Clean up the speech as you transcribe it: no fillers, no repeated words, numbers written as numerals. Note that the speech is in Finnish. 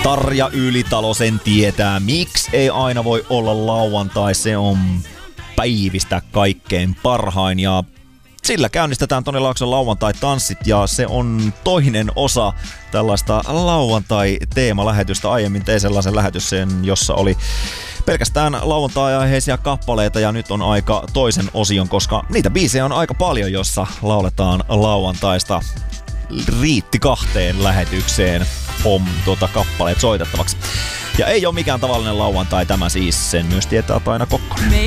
Tarja Ylitalo sen tietää, miksi ei aina voi olla lauantai, se on päivistä kaikkein parhain ja sillä käynnistetään Toni Laakson lauantai-tanssit ja se on toinen osa tällaista lauantai-teemalähetystä. Aiemmin tein sellaisen lähetyksen, jossa oli pelkästään lauantai-aiheisia kappaleita ja nyt on aika toisen osion, koska niitä biisejä on aika paljon, jossa lauletaan lauantaista. Riitti 2 lähetykseen kappaleet soitettavaksi. Ja ei ole mikään tavallinen lauantai tämä siis, sen myös tietää Taina Kokkonen.